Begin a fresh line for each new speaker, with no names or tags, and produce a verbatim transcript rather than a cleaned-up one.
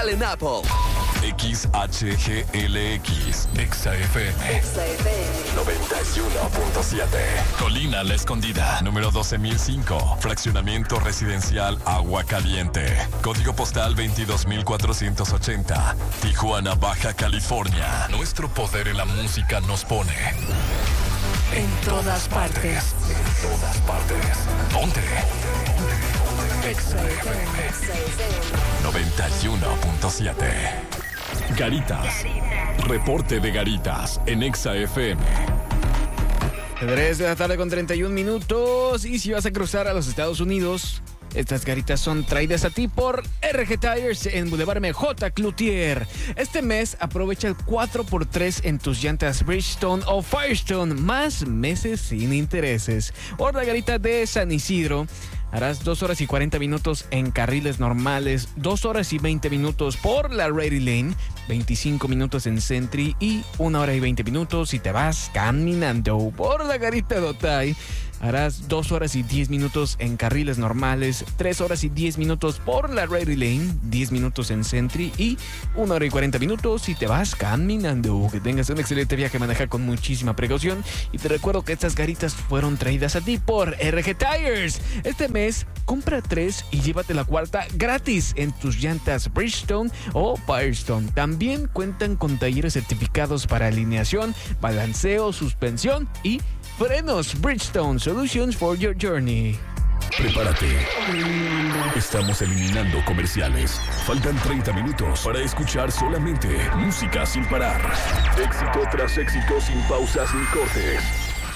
digital en Apple.
X H G L X, Exa F M.
Exa F M.
noventa y uno punto siete. Colina La Escondida, número doce mil cinco. Fraccionamiento residencial Agua Caliente. Código postal veintidós mil cuatrocientos ochenta. Tijuana, Baja California. Nuestro poder en la música nos pone
En todas partes.
En todas partes. Ponte.
Exa F M.
noventa y uno punto siete. Garitas. Reporte de Garitas en Exa F M.
tres de la tarde con treinta y un minutos. Y si vas a cruzar a los Estados Unidos, estas garitas son traídas a ti por R G Tires en Boulevard M J Cloutier. Este mes aprovecha el cuatro por tres en tus llantas Bridgestone o Firestone, más meses sin intereses. Por la garita de San Isidro, harás dos horas y cuarenta minutos en carriles normales, dos horas y veinte minutos por la Rady Lane, veinticinco minutos en Sentry y una hora y veinte minutos si te vas caminando. Por la garita de Otay, harás dos horas y diez minutos en carriles normales, tres horas y diez minutos por la Rady Lane, diez minutos en Sentry y una hora y cuarenta minutos si te vas caminando. Que tengas un excelente viaje, maneja con muchísima precaución. Y te recuerdo que estas garitas fueron traídas a ti por R G Tires. Este mes compra tres y llévate la cuarta gratis en tus llantas Bridgestone o Firestone. También cuentan con talleres certificados para alineación, balanceo, suspensión y frenos. Bridgestone Solutions for your journey.
Prepárate. Estamos eliminando comerciales. Faltan treinta minutos para escuchar solamente música sin parar. Éxito tras éxito, sin pausas ni cortes.